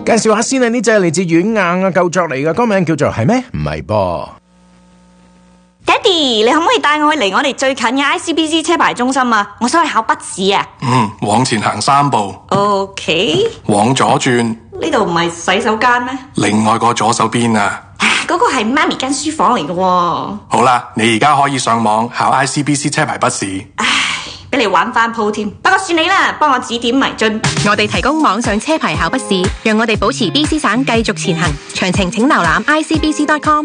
介紹下先啊，呢隻係嚟自軟硬嘅舊作嚟嘅，歌名叫做係咩？唔係噃。 爹哋，你可唔可以帶我去離我哋最近嘅 ICBC 車牌中心啊？我想去考筆試啊。 往前行3步。 OK。 往左轉。 呢度唔係洗手間咩？ 另外個左手邊啊。 嗰個係媽咪間書房嚟嘅喎。 好啦，你而家可以上網考 ICBC 車牌筆試。 俾你玩翻鋪添，不過算你啦，幫我指點迷津。 我哋提供網上車牌考筆試，讓我哋保持 BC 省繼續前行。詳情請瀏覽 icbc.com。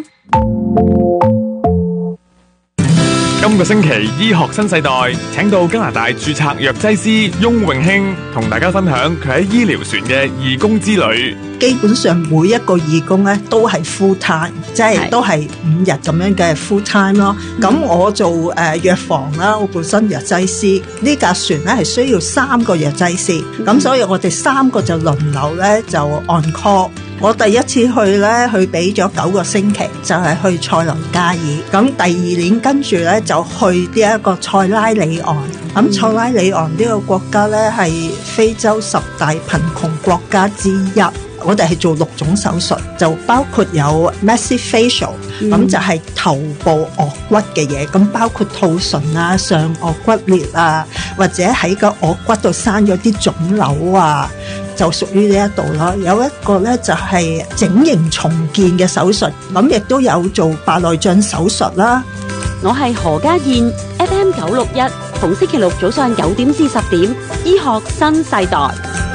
今個星期醫學新世代請到加拿大註冊藥劑師翁永興同大家分享佢喺醫療船嘅義工之旅。 基本上每一個義工咧都係 full time， 即係都係5日咁樣嘅 full time 咯。咁我做藥房啦，我本身藥劑師，呢架船咧係需要3個藥劑師，咁所以我哋3個就輪流咧就 on call。我第一次去咧，佢俾咗9個星期，就係去塞倫加爾。咁第2年跟住咧就去呢一個塞拉利昂。咁塞拉利昂呢個國家咧係非洲10大貧窮國家之一。我哋係做6種手術，就包括有 massive facial， 咁就係頭部顎骨嘅嘢，咁包括兔唇啊、上顎骨裂啊，或者喺個顎骨度生咗啲腫瘤啊，就屬於呢一度咯。有一個咧就係整形重建嘅手術，咁亦都有做白內障手術啦。 我係何家燕 FM 961，逢星期六早上9點至10點，醫學新世代。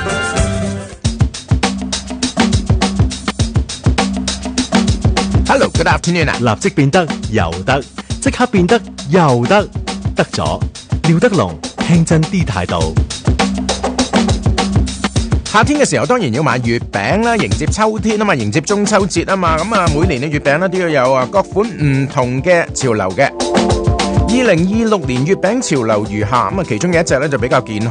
Hello, good afternoon 啊！ 立即變得又得，即刻變得又得，得咗廖德龍聽真啲態度。 夏天嘅時候當然要買月餅啦，迎接秋天啊嘛，迎接中秋節啊嘛，咁啊每年嘅月餅咧都要有各款唔同嘅潮流嘅。2026年月餅潮流如下，咁啊其中有一隻咧就比較健康。